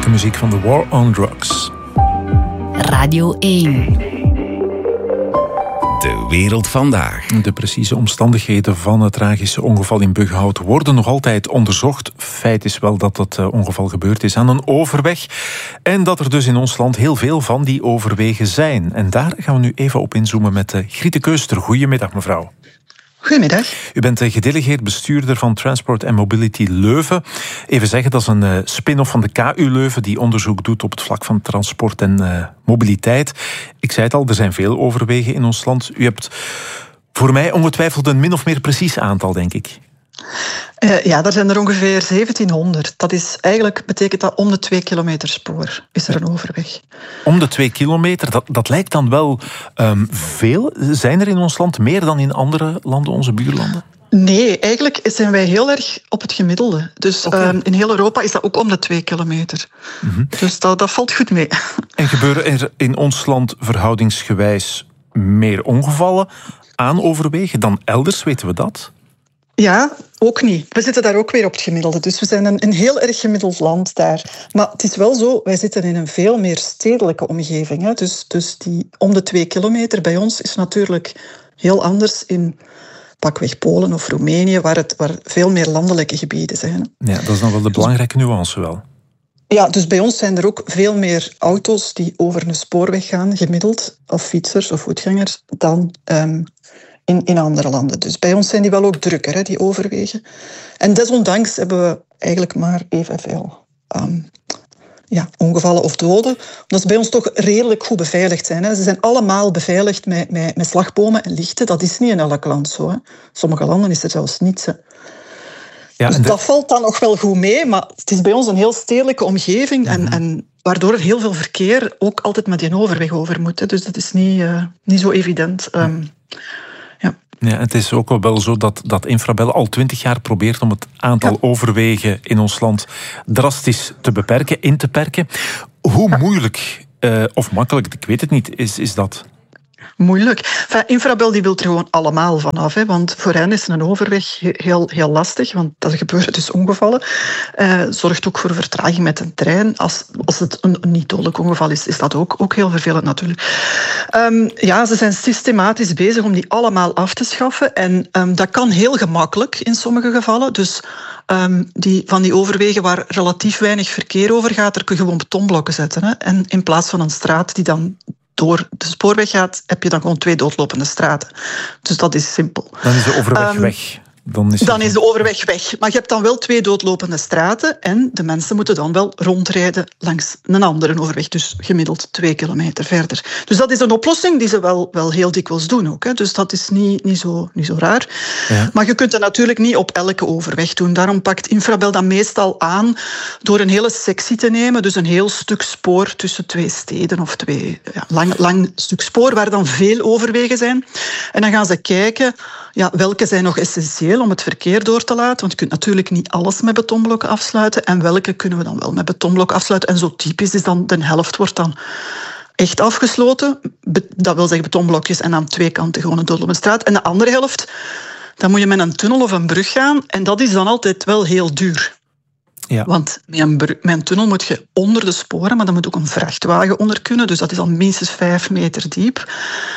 Heerlijke muziek van The War on Drugs. Radio 1. De wereld vandaag. De precieze omstandigheden van het tragische ongeval in Bughout worden nog altijd onderzocht. Feit is wel dat het ongeval gebeurd is aan een overweg. En dat er dus in ons land heel veel van die overwegen zijn. En daar gaan we nu even op inzoomen met Griete Keuster. Goedemiddag, mevrouw. Goedemiddag. U bent gedelegeerd bestuurder van Transport and Mobility Leuven. Even zeggen, dat is een spin-off van de KU Leuven die onderzoek doet op het vlak van transport en mobiliteit. Ik zei het al, er zijn veel overwegen in ons land. U hebt voor mij ongetwijfeld een min of meer precies aantal, denk ik. Ja, er zijn er ongeveer 1700. Dat is eigenlijk, betekent dat om de 2 kilometer spoor is er een overweg. Om de 2 kilometer, dat lijkt dan wel veel. Zijn er in ons land meer dan in andere landen, onze buurlanden? Nee, eigenlijk zijn wij heel erg op het gemiddelde. Dus in heel Europa is dat ook om de 2 kilometer. Mm-hmm. Dus dat valt goed mee. En gebeuren er in ons land verhoudingsgewijs meer ongevallen aan overwegen dan elders, weten we dat? Ja, ook niet. We zitten daar ook weer op het gemiddelde. Dus we zijn een heel erg gemiddeld land daar. Maar het is wel zo, wij zitten in een veel meer stedelijke omgeving. Hè. Dus die om de 2 kilometer bij ons is natuurlijk heel anders in pakweg Polen of Roemenië, waar veel meer landelijke gebieden zijn. Hè. Ja, dat is dan wel de belangrijke nuance wel. Ja, dus bij ons zijn er ook veel meer auto's die over een spoorweg gaan, gemiddeld, of fietsers of voetgangers, dan in andere landen. Dus bij ons zijn die wel ook drukker, hè, die overwegen. En desondanks hebben we eigenlijk maar evenveel ongevallen of doden. Omdat ze bij ons toch redelijk goed beveiligd zijn. Hè. Ze zijn allemaal beveiligd met slagbomen en lichten. Dat is niet in elk land zo. Hè. Sommige landen is er zelfs niets. Hè. Ja, dus dat valt dan nog wel goed mee, maar het is bij ons een heel stedelijke omgeving en waardoor er heel veel verkeer ook altijd met die overweg over moet. Hè. Dus dat is niet zo evident. Ja, het is ook wel zo dat Infrabel al 20 jaar probeert om het aantal overwegen in ons land drastisch te beperken, in te perken. Hoe moeilijk of makkelijk, ik weet het niet, is dat? Moeilijk. Infrabel die wil er gewoon allemaal vanaf. Hè, want voor hen is een overweg heel, heel lastig. Want er gebeuren dus ongevallen. Zorgt ook voor vertraging met een trein. Als het een niet dodelijk ongeval is dat ook heel vervelend natuurlijk. Ze zijn systematisch bezig om die allemaal af te schaffen. En dat kan heel gemakkelijk in sommige gevallen. Dus van die overwegen waar relatief weinig verkeer over gaat, er kun je gewoon betonblokken zetten. Hè, en in plaats van een straat die dan door de spoorweg gaat, heb je dan gewoon 2 doodlopende straten. Dus dat is simpel. Dan is de overweg weg. Dan is de overweg weg. Maar je hebt dan wel 2 doodlopende straten en de mensen moeten dan wel rondrijden langs een andere overweg. Dus gemiddeld 2 kilometer verder. Dus dat is een oplossing die ze wel heel dikwijls doen ook. Hè. Dus dat is niet zo raar. Ja. Maar je kunt het natuurlijk niet op elke overweg doen. Daarom pakt Infrabel dat meestal aan door een hele sectie te nemen. Dus een heel stuk spoor tussen 2 steden of 2... lang stuk spoor waar dan veel overwegen zijn. En dan gaan ze kijken welke zijn nog essentieel om het verkeer door te laten. Want je kunt natuurlijk niet alles met betonblokken afsluiten. En welke kunnen we dan wel met betonblokken afsluiten? En zo typisch is dan de helft wordt dan echt afgesloten. Dat wil zeggen betonblokjes en aan 2 kanten gewoon een doodlopende straat. En de andere helft, dan moet je met een tunnel of een brug gaan. En dat is dan altijd wel heel duur. Ja. Want met een tunnel moet je onder de sporen, maar dan moet ook een vrachtwagen onder kunnen. Dus dat is al minstens 5 meter diep.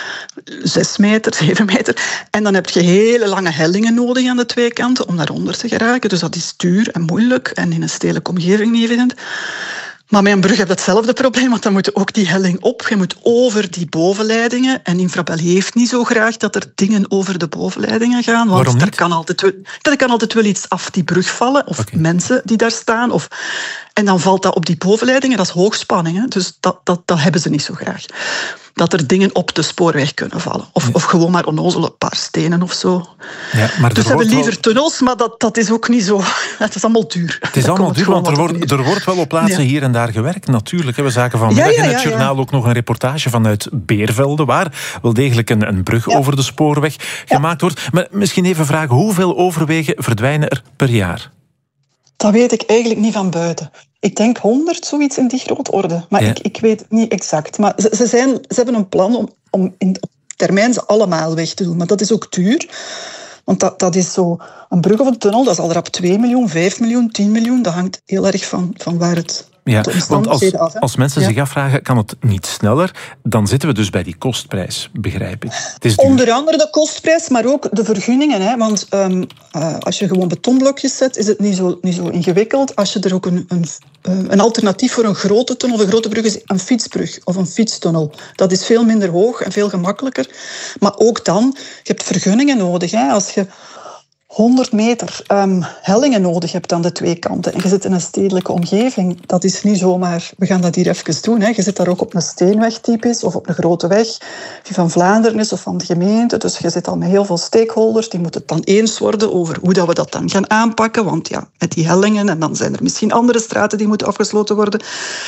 6 meter, 7 meter. En dan heb je hele lange hellingen nodig aan de 2 kanten om daaronder te geraken. Dus dat is duur en moeilijk en in een stedelijke omgeving niet evident. Maar met een brug heb je hetzelfde probleem, want dan moet je ook die helling op. Je moet over die bovenleidingen. En Infrabel heeft niet zo graag dat er dingen over de bovenleidingen gaan. Want waarom niet? Er kan altijd wel iets af die brug vallen. Of mensen die daar staan. En dan valt dat op die bovenleidingen. Dat is hoogspanning. Hè? Dus dat hebben ze niet zo graag. Dat er dingen op de spoorweg kunnen vallen. Of gewoon maar onnozel een paar stenen of zo. Ja, maar dus ze hebben liever tunnels, maar dat is ook niet zo... Het is allemaal duur. Het is allemaal duur, want er wordt wel op plaatsen hier en daar gewerkt natuurlijk. We zagen vanmiddag in het journaal ook nog een reportage vanuit Beervelde, waar wel degelijk een brug over de spoorweg gemaakt wordt. Maar misschien even vragen, hoeveel overwegen verdwijnen er per jaar? Dat weet ik eigenlijk niet van buiten. Ik denk 100, zoiets in die grootorde. Maar ik weet het niet exact. Maar ze hebben een plan om op termijn ze allemaal weg te doen. Maar dat is ook duur. Want dat is zo... Een brug of een tunnel, dat is al rap 2 miljoen, 5 miljoen, 10 miljoen. Dat hangt heel erg van waar het Ja, want als mensen zich afvragen, kan het niet sneller? Dan zitten we dus bij die kostprijs, begrijp ik. Het is onder andere de kostprijs, maar ook de vergunningen. Hè? Want als je gewoon betonblokjes zet, is het niet zo ingewikkeld. Als je er ook een alternatief voor een grote tunnel of een grote brug is, een fietsbrug of een fietstunnel. Dat is veel minder hoog en veel gemakkelijker. Maar ook dan, je hebt vergunningen nodig. Hè? Als je 100 meter hellingen nodig hebt aan de twee kanten en je zit in een stedelijke omgeving, dat is niet zomaar, we gaan dat hier even doen. Hè. Je zit daar ook op een steenweg typisch of op een grote weg die van Vlaanderen is of van de gemeente. Dus je zit al met heel veel stakeholders, die moeten het dan eens worden over hoe dat we dat dan gaan aanpakken. Want ja, met die hellingen en dan zijn er misschien andere straten die moeten afgesloten worden.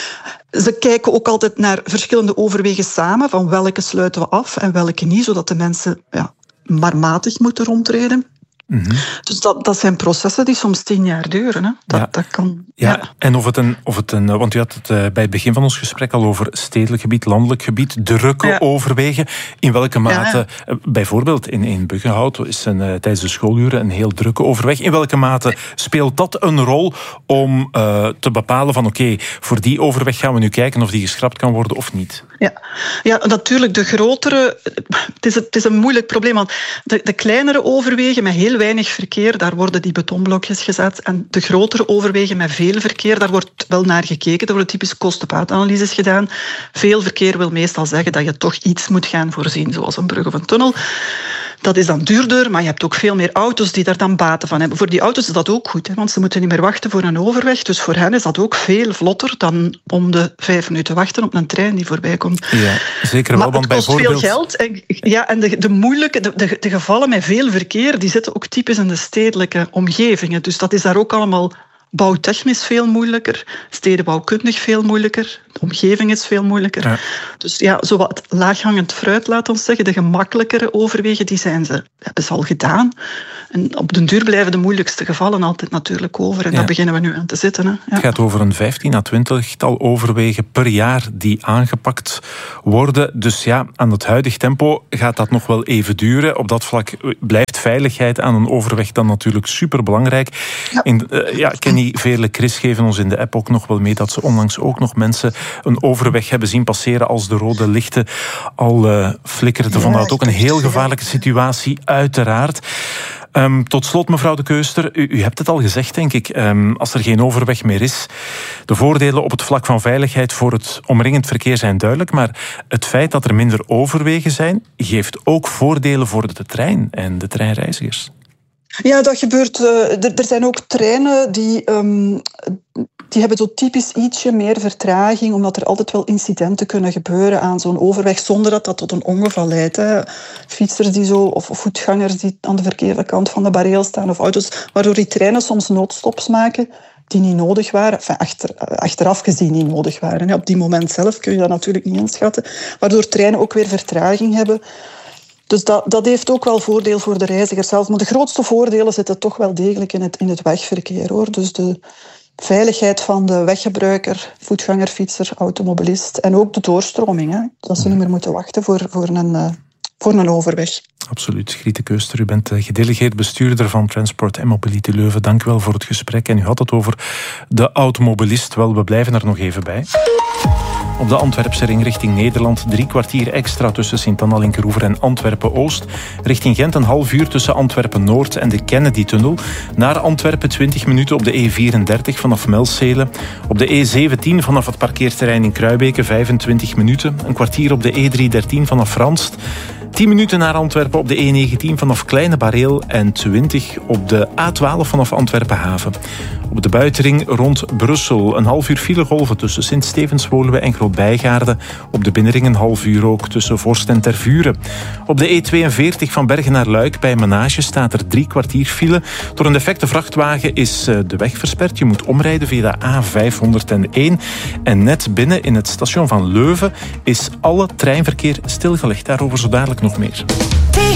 Ze kijken ook altijd naar verschillende overwegen samen, van welke sluiten we af en welke niet, zodat de mensen maar matig moeten rondrijden. Mm-hmm. Dus dat zijn processen die soms 10 jaar duren. Hè. Dat kan. Ja. En of het een, want u had het bij het begin van ons gesprek al over stedelijk gebied, landelijk gebied, drukke overwegen. In welke mate, bijvoorbeeld in Buggenhout is tijdens de schooluren een heel drukke overweg. In welke mate speelt dat een rol om te bepalen van oké, voor die overweg gaan we nu kijken of die geschrapt kan worden of niet? Ja, natuurlijk de grotere. Het is een moeilijk probleem, want de kleinere overwegen met heel weinig verkeer, daar worden die betonblokjes gezet. En de grotere overwegen met veel verkeer, daar wordt wel naar gekeken. Er worden typische kosten-baatanalyses gedaan. Veel verkeer wil meestal zeggen dat je toch iets moet gaan voorzien, zoals een brug of een tunnel. Dat is dan duurder, maar je hebt ook veel meer auto's die daar dan baten van hebben. Voor die auto's is dat ook goed, hè, want ze moeten niet meer wachten voor een overweg. Dus voor hen is dat ook veel vlotter dan om de 5 minuten wachten op een trein die voorbij komt. Ja, zeker wel, maar het kost veel geld. En de moeilijke, de gevallen met veel verkeer, die zitten ook typisch in de stedelijke omgevingen. Dus dat is daar ook allemaal bouwtechnisch veel moeilijker, stedenbouwkundig veel moeilijker, de omgeving is veel moeilijker. Ja. Dus zo wat laaghangend fruit, laat ons zeggen, de gemakkelijkere overwegen, die hebben ze al gedaan. En op den duur blijven de moeilijkste gevallen altijd natuurlijk over. En daar beginnen we nu aan te zitten. Hè. Ja. Het gaat over een 15 à 20-tal overwegen per jaar die aangepakt worden. Dus aan het huidige tempo gaat dat nog wel even duren. Op dat vlak blijft veiligheid aan een overweg dan natuurlijk superbelangrijk. Kenny Veerle-Chris geven ons in de app ook nog wel mee dat ze onlangs ook nog mensen een overweg hebben zien passeren als de rode lichten al flikkerden vanuit. Ook een heel gevaarlijke situatie, uiteraard. Tot slot, mevrouw De Keuster, u hebt het al gezegd, denk ik. Als er geen overweg meer is, de voordelen op het vlak van veiligheid voor het omringend verkeer zijn duidelijk, maar het feit dat er minder overwegen zijn, geeft ook voordelen voor de trein en de treinreizigers. Ja, dat gebeurt. Er zijn ook treinen die hebben zo typisch ietsje meer vertraging, omdat er altijd wel incidenten kunnen gebeuren aan zo'n overweg, zonder dat dat tot een ongeval leidt. Hè. Fietsers of voetgangers die aan de verkeerde kant van de bareel staan, of auto's, waardoor die treinen soms noodstops maken die niet nodig waren, achteraf gezien niet nodig waren. Hè. Op die moment zelf kun je dat natuurlijk niet inschatten, waardoor treinen ook weer vertraging hebben. Dus dat heeft ook wel voordeel voor de reiziger zelf. Maar de grootste voordelen zitten toch wel degelijk in het wegverkeer, hoor. Dus de veiligheid van de weggebruiker, voetganger, fietser, automobilist. En ook de doorstroming. Hè. Dat ze niet meer moeten wachten voor een overweg. Absoluut. Griet De Keuster, u bent gedelegeerd bestuurder van Transport & Mobility Leuven. Dank u wel voor het gesprek. En u had het over de automobilist. Wel, we blijven er nog even bij. Op de Antwerpse ring richting Nederland 3 kwartier extra tussen Sint-Anna Linkeroever en Antwerpen-Oost. Richting Gent een half uur tussen Antwerpen-Noord en de Kennedy-tunnel. Naar Antwerpen 20 minuten op de E34 vanaf Melzele. Op de E17 vanaf het parkeerterrein in Kruibeke 25 minuten. Een kwartier op de E313 vanaf Ranst. 10 minuten naar Antwerpen op de E19 vanaf Kleine Bareel en 20 op de A12 vanaf Antwerpen-Haven. Op de buitenring rond Brussel een half uur filegolven tussen Sint-Stevens-Woluwe en Groot-Bijgaarde. Op de binnenring een half uur ook tussen Vorst en Tervuren. Op de E42 van Bergen naar Luik bij Menage staat er 3 kwartier file. Door een defecte vrachtwagen is de weg versperd. Je moet omrijden via de A501. En net binnen in het station van Leuven is alle treinverkeer stilgelegd. Daarover zo dadelijk nog meer.